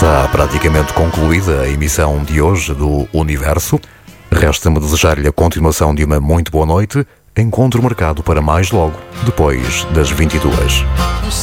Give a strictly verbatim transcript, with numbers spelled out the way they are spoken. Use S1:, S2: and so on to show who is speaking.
S1: Está praticamente concluída a emissão de hoje do Universo. Resta-me desejar-lhe a continuação de uma muito boa noite. Encontro marcado para mais logo, depois das vinte e duas.